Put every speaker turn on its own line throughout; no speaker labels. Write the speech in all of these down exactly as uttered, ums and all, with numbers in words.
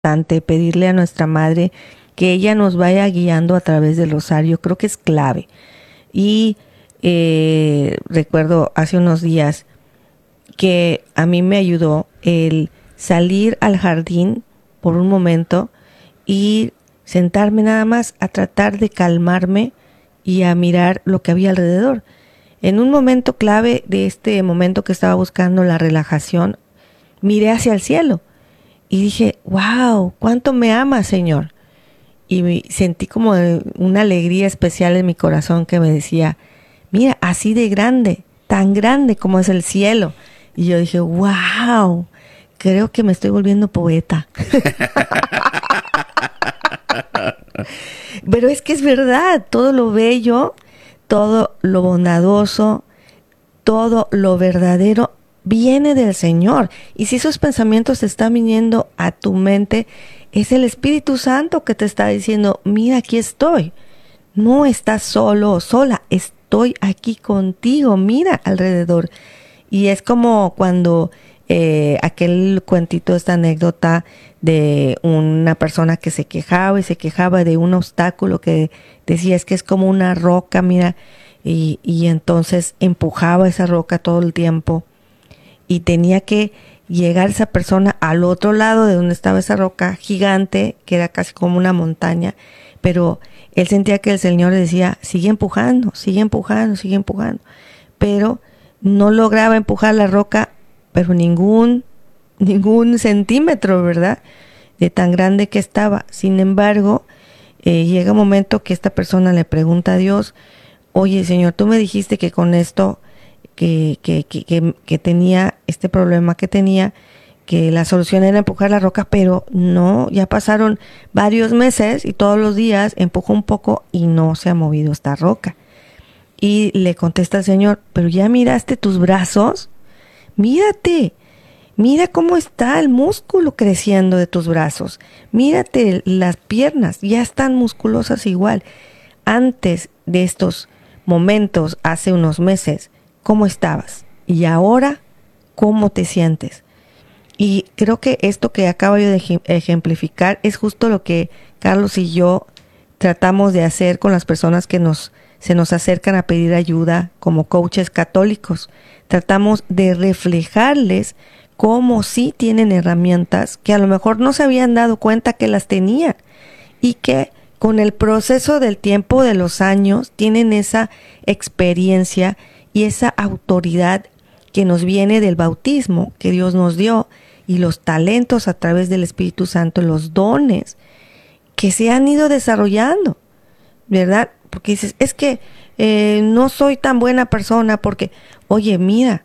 importante pedirle a nuestra madre que ella nos vaya guiando a través del rosario. Creo que es clave. Y eh, recuerdo hace unos días que a mí me ayudó el salir al jardín por un momento y sentarme nada más a tratar de calmarme y a mirar lo que había alrededor. En un momento clave de este momento que estaba buscando la relajación, miré hacia el cielo y dije, wow, cuánto me ama, Señor. Y me sentí como una alegría especial en mi corazón que me decía, mira, así de grande, tan grande como es el cielo. Y yo dije, wow, creo que me estoy volviendo poeta. Pero es que es verdad, todo lo bello, todo lo bondadoso, todo lo verdadero viene del Señor. Y si esos pensamientos te están viniendo a tu mente, es el Espíritu Santo que te está diciendo, mira, aquí estoy. No estás solo o sola, estoy aquí contigo, mira alrededor. Y es como cuando eh, aquel cuentito, esta anécdota de una persona que se quejaba y se quejaba de un obstáculo que decía, es que es como una roca, mira, y, y entonces empujaba esa roca todo el tiempo y tenía que llegar esa persona al otro lado de donde estaba esa roca gigante, que era casi como una montaña, pero él sentía que el Señor le decía, sigue empujando, sigue empujando, sigue empujando, pero no lograba empujar la roca, pero ningún, ningún centímetro, ¿verdad?, de tan grande que estaba. Sin embargo, eh, llega un momento que esta persona le pregunta a Dios, oye, Señor, tú me dijiste que con esto, que, que, que, que, que tenía este problema que tenía, que la solución era empujar la roca, pero no, ya pasaron varios meses y todos los días empujó un poco y no se ha movido esta roca. Y le contesta el Señor, pero ya miraste tus brazos, mírate, mira cómo está el músculo creciendo de tus brazos, mírate las piernas, ya están musculosas igual. Antes de estos momentos, hace unos meses, ¿cómo estabas? Y ahora, ¿cómo te sientes? Y creo que esto que acabo yo de ejemplificar es justo lo que Carlos y yo tratamos de hacer con las personas que nos se nos acercan a pedir ayuda como coaches católicos. Tratamos de reflejarles cómo sí tienen herramientas que a lo mejor no se habían dado cuenta que las tenían y que con el proceso del tiempo, de los años, tienen esa experiencia y esa autoridad que nos viene del bautismo que Dios nos dio y los talentos a través del Espíritu Santo, los dones que se han ido desarrollando, ¿verdad? Porque dices, es que eh, no soy tan buena persona porque, oye, mira,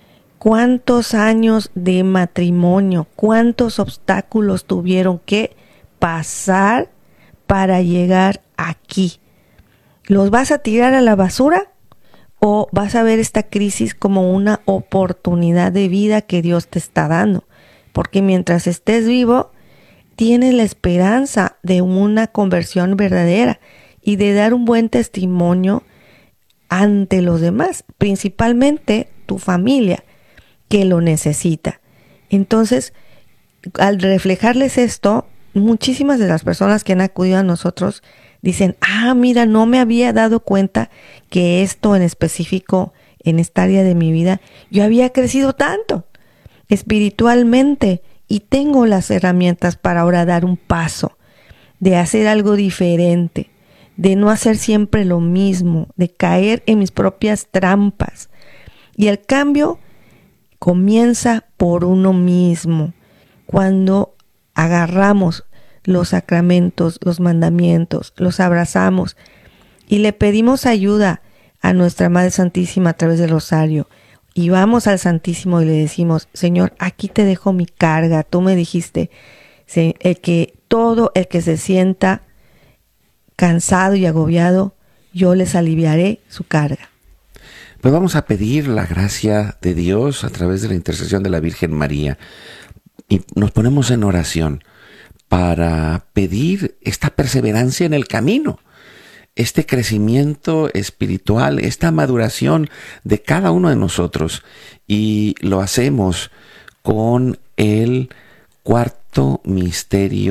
cuántos años de matrimonio, cuántos obstáculos tuvieron que pasar para llegar aquí. ¿Los vas a tirar a la basura o vas a ver esta crisis como una oportunidad de vida que Dios te está dando? Porque mientras estés vivo, tienes la esperanza de una conversión verdadera y de dar un buen testimonio ante los demás, principalmente tu familia, que lo necesita. Entonces, al reflejarles esto, muchísimas de las personas que han acudido a nosotros dicen, ah, mira, no me había dado cuenta que esto en específico, en esta área de mi vida, yo había crecido tanto espiritualmente y tengo las herramientas para ahora dar un paso, de hacer algo diferente, de no hacer siempre lo mismo, de caer en mis propias trampas. Y el cambio comienza por uno mismo. Cuando agarramos los sacramentos, los mandamientos, los abrazamos y le pedimos ayuda a nuestra Madre Santísima a través del rosario y vamos al Santísimo y le decimos, Señor, aquí te dejo mi carga. Tú me dijiste el que todo el que se sienta cansado y agobiado, yo les aliviaré su carga.
Pues vamos a pedir la gracia de Dios a través de la intercesión de la Virgen María y nos ponemos en oración para pedir esta perseverancia en el camino, este crecimiento espiritual, esta maduración de cada uno de nosotros, y lo hacemos con el cuarto cuarto misterio